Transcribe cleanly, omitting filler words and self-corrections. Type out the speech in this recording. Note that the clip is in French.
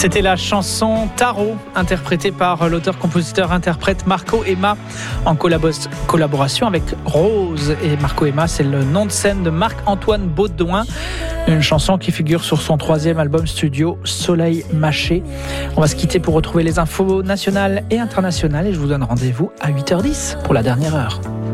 C'était la chanson Tarot, interprétée par l'auteur-compositeur-interprète Marco Emma en collaboration avec Rose. Et Marco Emma, c'est le nom de scène de Marc-Antoine Baudouin, une chanson qui figure sur son 3e album studio Soleil Mâché. On va se quitter pour retrouver les infos nationales et internationales et je vous donne rendez-vous à 8h10 pour la dernière heure.